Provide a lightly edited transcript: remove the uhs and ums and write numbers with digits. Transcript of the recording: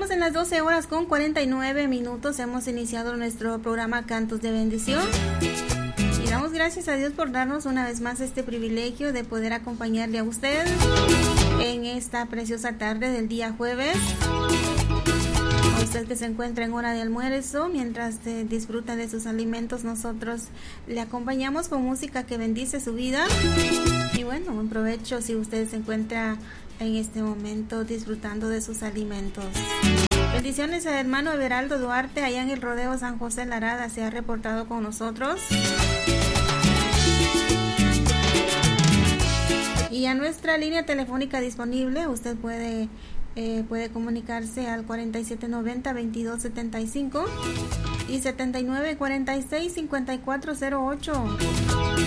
Estamos en las 12 horas con 49 minutos. Hemos iniciado nuestro programa Cantos de Bendición. Y damos gracias a Dios por darnos una vez más este privilegio de poder acompañarle a usted en esta preciosa tarde del día jueves. A usted que se encuentra en hora de almuerzo, mientras disfruta de sus alimentos, nosotros le acompañamos con música que bendice su vida. Y bueno, buen provecho si usted se encuentra en este momento disfrutando de sus alimentos. Bendiciones a hermano Everaldo Duarte, allá en el Rodeo San José Larada, se ha reportado con nosotros. Y a nuestra línea telefónica disponible, usted puede comunicarse al 4790-2275 y 7946-5408.